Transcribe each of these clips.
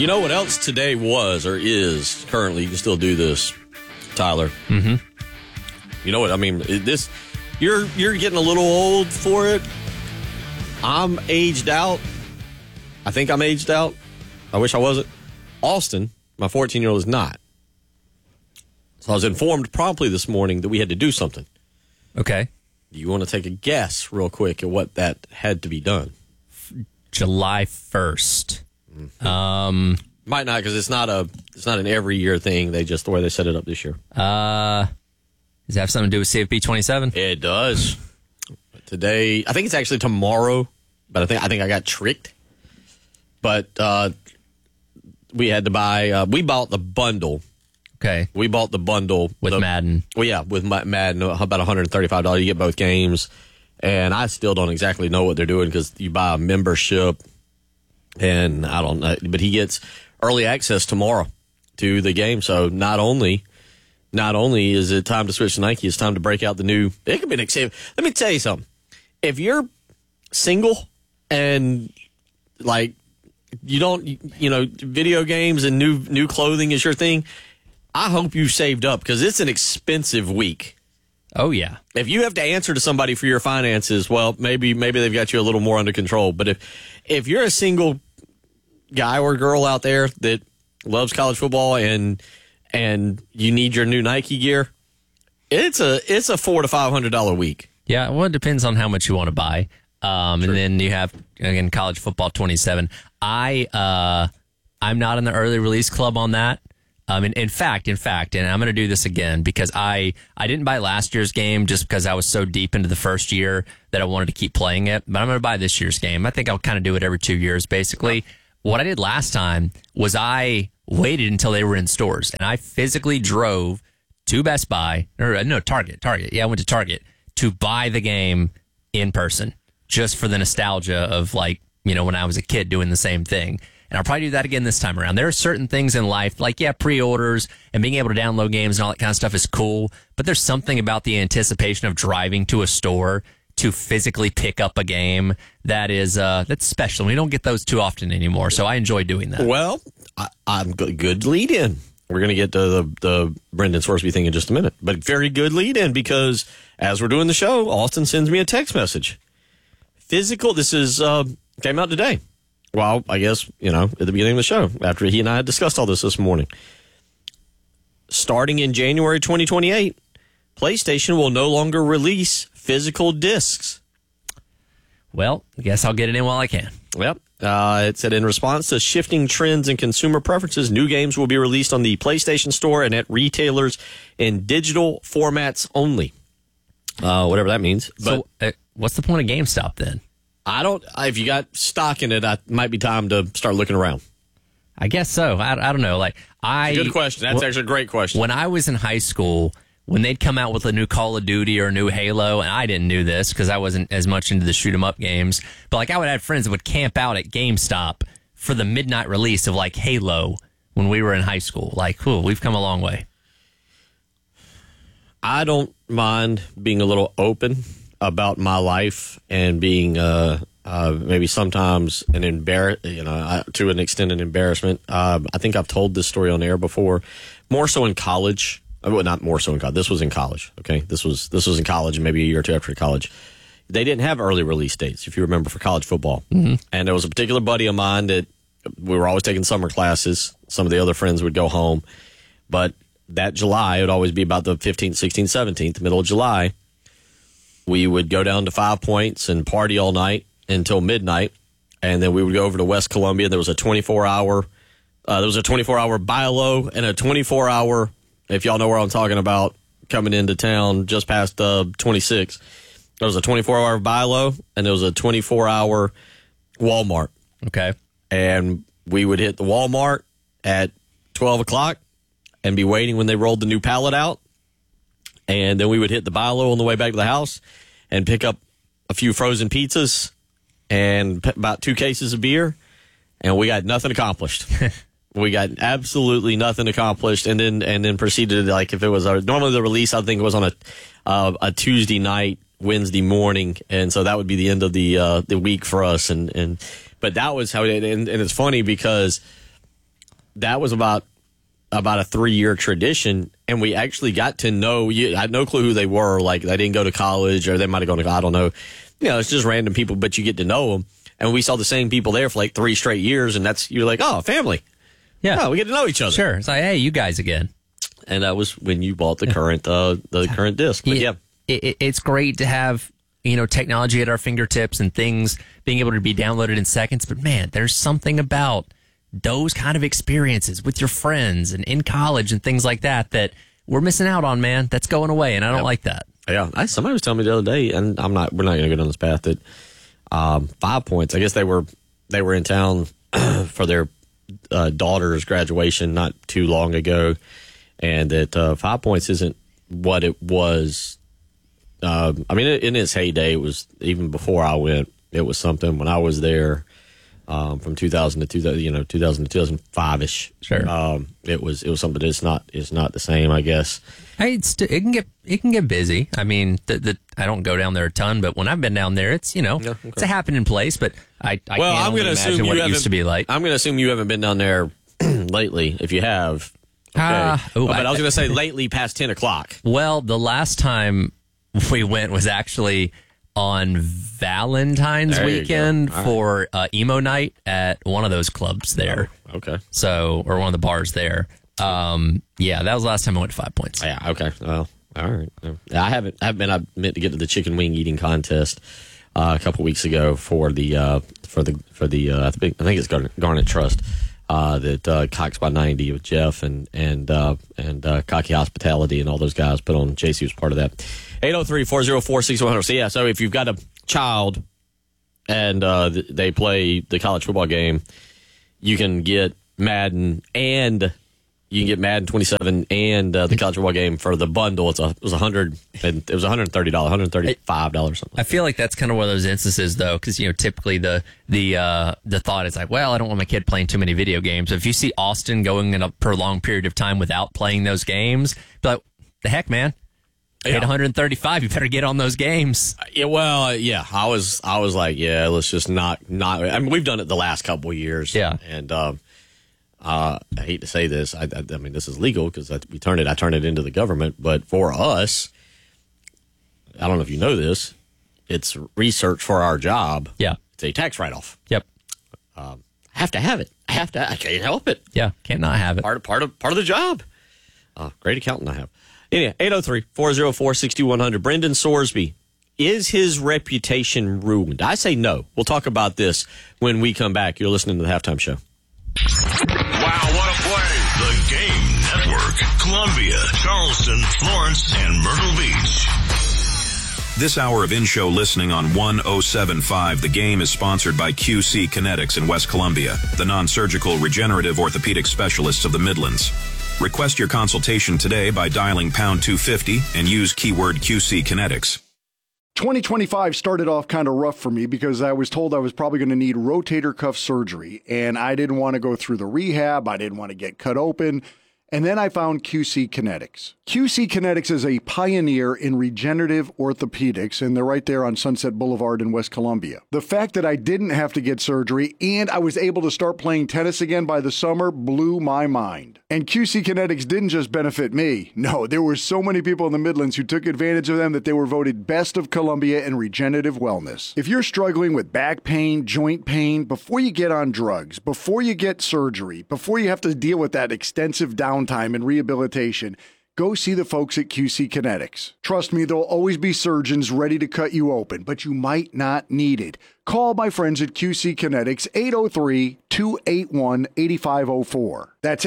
You know what else today was or is currently? You can still do this, Tyler. Mm-hmm. You know what I mean? This you're getting a little old for it. I'm aged out. I think I'm aged out. I wish I wasn't. Austin, my 14-year-old, is not. So I was informed promptly this morning that we had to do something. Okay. Do you want to take a guess real quick at what that had to be done? July 1st. Mm-hmm. Might not, because it's not an every year thing. They just the way they set it up this year. Does it have something to do with CFP 27? It does. Today, I think it's actually tomorrow, but I think I got tricked. But we had to buy. We bought the bundle. Okay. We bought the bundle with Madden. Well, yeah, with Madden, about $135. You get both games, and I still don't exactly know what they're doing because you buy a membership, and I don't know. But he gets early access tomorrow to the game. So not only is it time to switch to Nike, it's time to break out the new. It could be an exciting. Let me tell you something. If you're single and like you don't, video games and new clothing is your thing, I hope you saved up because it's an expensive week. Oh, yeah. If you have to answer to somebody for your finances, well, maybe they've got you a little more under control. But if you're a single guy or girl out there that loves college football and you need your new Nike gear, it's a $400 to $500 week. Yeah, well, it depends on how much you want to buy. And then you have, again, College Football 27. I'm not in the early release club on that. In fact, and I'm going to do this again because I didn't buy last year's game just because I was so deep into the first year that I wanted to keep playing it. But I'm going to buy this year's game. I think I'll kind of do it every 2 years, basically. What I did last time was I waited until they were in stores, and I physically drove to Best Buy, Target. Yeah, I went to Target to buy the game in person just for the nostalgia of when I was a kid doing the same thing. And I'll probably do that again this time around. There are certain things in life, pre-orders and being able to download games and all that kind of stuff is cool. But there's something about the anticipation of driving to a store to physically pick up a game that's special. We don't get those too often anymore. So I enjoy doing that. Well, I'm good lead in. We're going to get to the Brendan Sorsby thing in just a minute. But very good lead in because as we're doing the show, Austin sends me a text message. Physical, this is came out today. Well, I guess, at the beginning of the show, after he and I had discussed all this morning. Starting in January 2028, PlayStation will no longer release physical discs. Well, I guess I'll get it in while I can. Yep. It said in response to shifting trends and consumer preferences, new games will be released on the PlayStation Store and at retailers in digital formats only. Whatever that means. But so, what's the point of GameStop then? If you got stock in it, it might be time to start looking around. I guess so. I don't know. Good question. That's actually a great question. When I was in high school, when they'd come out with a new Call of Duty or a new Halo, and I didn't do this because I wasn't as much into the shoot 'em up games, but I would have friends that would camp out at GameStop for the midnight release of Halo when we were in high school. Cool, we've come a long way. I don't mind being a little open about my life and being maybe sometimes to an extent an embarrassment. I think I've told this story on air before, more so in college. Well, not more so in college. This was in college. Okay, this was in college, and maybe a year or two after college. They didn't have early release dates, if you remember, for college football. Mm-hmm. And there was a particular buddy of mine that we were always taking summer classes. Some of the other friends would go home, but that July, it would always be about the 15th, 16th, 17th, middle of July. We would go down to 5 Points and party all night until midnight, and then we would go over to West Columbia. There was a 24-hour buy low and a 24-hour. If y'all know where I'm talking about, coming into town just past 26. There was a 24-hour buy low and there was a 24-hour Walmart. Okay, and we would hit the Walmart at 12 o'clock and be waiting when they rolled the new pallet out. And then we would hit the buy low on the way back to the house and pick up a few frozen pizzas and about 2 cases of beer. And we got nothing accomplished. We got absolutely nothing accomplished. And then proceeded, if it was normally the release, I think it was on a Tuesday night, Wednesday morning. And so that would be the end of the week for us. But that was how and it's funny because that was about a 3-year tradition, and we actually got to know. I had no clue who they were. Like, they didn't go to college, or they might have gone to, I don't know. It's just random people, but you get to know them. And we saw the same people there for like 3 straight years, and you're like, oh, family. Yeah. Oh, we get to know each other. Sure. It's like, hey, you guys again. And that was when you bought the current current disc. But yeah. It's great to have, technology at our fingertips and things being able to be downloaded in seconds. But man, there's something about those kind of experiences with your friends and in college and things like that we're missing out on, man. That's going away, and I don't like that. Yeah. Somebody was telling me the other day, and we're not going to go down this path, that 5 Points, I guess they were in town for their daughter's graduation not too long ago, and that 5 Points isn't what it was. In its heyday, it was, even before I went, it was something. When I was there, from 2000 to 2005-ish. Sure. It was something that's not the same, I guess. Hey, it can get busy. I mean, I don't go down there a ton, but when I've been down there, it's it's a happening place. But I can't only imagine what it used to be like. I'm going to assume you haven't been down there lately. If you have, okay. But I was going to say lately past 10 o'clock. Well, the last time we went was actually on Valentine's weekend for emo night at one of those clubs there. Oh, okay. Or one of the bars there. That was the last time I went to 5 Points. Yeah. Okay. Well, all right. I meant to get to the chicken wing eating contest a couple weeks ago for the I think it's Garnet Trust. That Cox by 90 with Jeff and Cocky Hospitality and all those guys put on. JC was part of that. 803-404-6100. So if you've got a child and they play the college football game, you can get Madden 27 and the college football game for the bundle. It was $130, $135 something. I feel like that's kind of one of those instances though, because typically the thought is like, well, I don't want my kid playing too many video games. If you see Austin going in a prolonged period of time without playing those games, be like, the heck, man. Paid $135. You better get on those games. I was like, let's just not. I mean, we've done it the last couple of years. Yeah, and I hate to say this. I mean, this is legal because I turned it into the government. But for us, I don't know if you know this. It's research for our job. Yeah, it's a tax write-off. Yep. I have to have it. I can't help it. Yeah, can't not have it. Part of the job. Great accountant I have. Anyway, 803-404-6100. Brendan Sorsby, is his reputation ruined? I say no. We'll talk about this when we come back. You're listening to the Halftime Show. Wow, what a play. The Game Network. Columbia, Charleston, Florence, and Myrtle Beach. This hour of in-show listening on 107.5 The Game is sponsored by QC Kinetics in West Columbia, the non-surgical regenerative orthopedic specialists of the Midlands. Request your consultation today by dialing pound 250 and use keyword QC Kinetics. 2025 started off kind of rough for me because I was told I was probably going to need rotator cuff surgery, and I didn't want to go through the rehab. I didn't want to get cut open. And then I found QC Kinetics. QC Kinetics is a pioneer in regenerative orthopedics, and they're right there on Sunset Boulevard in West Columbia. The fact that I didn't have to get surgery and I was able to start playing tennis again by the summer blew my mind. And QC Kinetics didn't just benefit me. No, there were so many people in the Midlands who took advantage of them that they were voted Best of Columbia in regenerative wellness. If you're struggling with back pain, joint pain, before you get on drugs, before you get surgery, before you have to deal with that extensive downtime and rehabilitation, go see the folks at QC Kinetics. Trust me, there'll always be surgeons ready to cut you open, but you might not need it. Call my friends at QC Kinetics, 803-281-8504. That's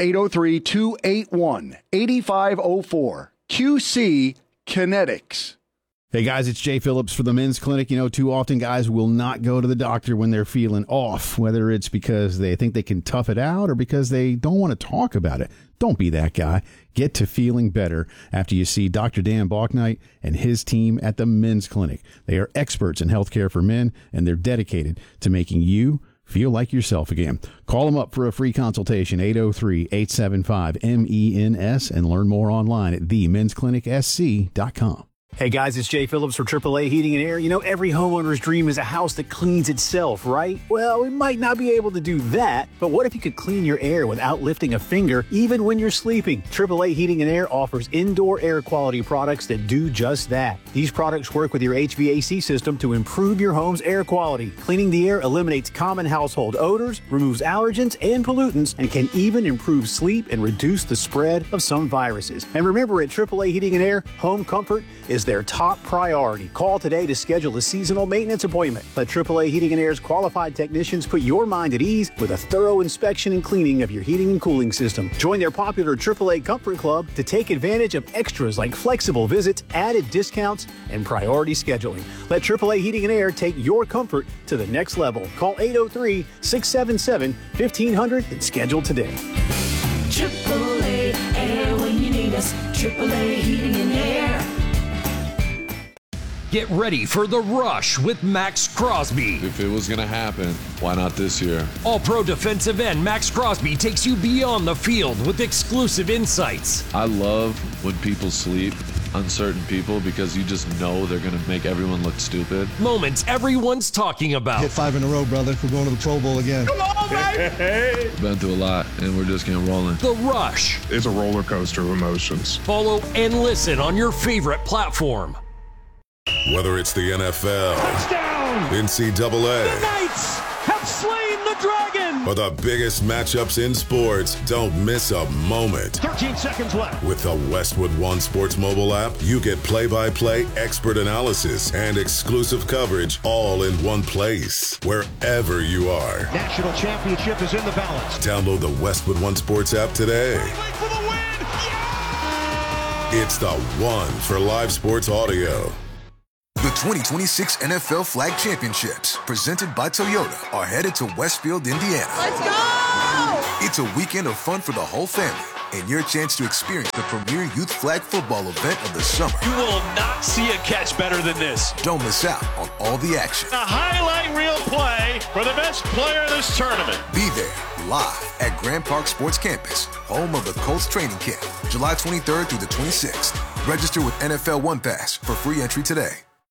803-281-8504. QC Kinetics. Hey guys, it's Jay Phillips for the Men's Clinic. Too often guys will not go to the doctor when they're feeling off, whether it's because they think they can tough it out or because they don't want to talk about it. Don't be that guy. Get to feeling better after you see Dr. Dan Balknight and his team at the Men's Clinic. They are experts in healthcare for men, and they're dedicated to making you feel like yourself again. Call them up for a free consultation, 803-875-MENS, and learn more online at themensclinicsc.com. Hey guys, it's Jay Phillips for AAA Heating and Air. You know, every homeowner's dream is a house that cleans itself, right? Well, we might not be able to do that, but what if you could clean your air without lifting a finger, even when you're sleeping? AAA Heating and Air offers indoor air quality products that do just that. These products work with your HVAC system to improve your home's air quality. Cleaning the air eliminates common household odors, removes allergens and pollutants, and can even improve sleep and reduce the spread of some viruses. And remember, at AAA Heating and Air, home comfort is their top priority. Call today to schedule a seasonal maintenance appointment. Let AAA Heating and Air's qualified technicians put your mind at ease with a thorough inspection and cleaning of your heating and cooling system. Join their popular AAA Comfort Club to take advantage of extras like flexible visits, added discounts, and priority scheduling. Let AAA Heating and Air take your comfort to the next level. Call 803-677-1500 and schedule today. AAA Air when you need us. AAA Heating and Air. Get ready for The Rush with Max Crosby. If it was going to happen, why not this year? All-pro defensive end Max Crosby takes you beyond the field with exclusive insights. I love when people sleep, uncertain people, because you just know they're going to make everyone look stupid. Moments everyone's talking about. Hit 5 in a row, brother. We're going to the Pro Bowl again. Come on, baby! Been through a lot, and we're just getting rolling. The Rush. It's a roller coaster of emotions. Follow and listen on your favorite platform. Whether it's the NFL, touchdown, NCAA, the Knights have slain the dragon, or the biggest matchups in sports, don't miss a moment. 13 seconds left. With the Westwood One Sports mobile app, you get play-by-play expert analysis and exclusive coverage all in one place, wherever you are. National championship is in the balance. Download the Westwood One Sports app today. For the win. Yeah! It's the one for live sports audio. The 2026 NFL Flag Championships, presented by Toyota, are headed to Westfield, Indiana. Let's go! It's a weekend of fun for the whole family and your chance to experience the premier youth flag football event of the summer. You will not see a catch better than this. Don't miss out on all the action. A highlight reel play for the best player of this tournament. Be there live at Grand Park Sports Campus, home of the Colts training camp, July 23rd through the 26th. Register with NFL One Pass for free entry today.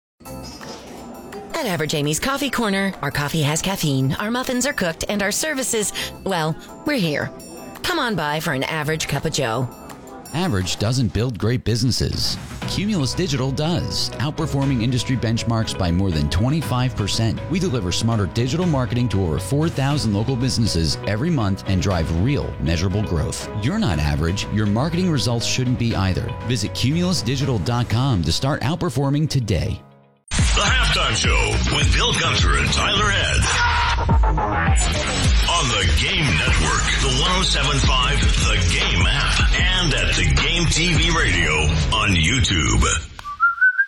At Average Amy's Coffee Corner, our coffee has caffeine, our muffins are cooked, and our services, well, we're here. Come on by for an average cup of joe. Average doesn't build great businesses. Cumulus Digital does, outperforming industry benchmarks by more than 25%. We deliver smarter digital marketing to over 4,000 local businesses every month and drive real, measurable growth. You're not average. Your marketing results shouldn't be either. Visit cumulusdigital.com to start outperforming today. The Halftime Show with Bill Gunter and Tyler Head. On the Game Network, the 107.5 The Game app, and at The Game TV Radio on YouTube.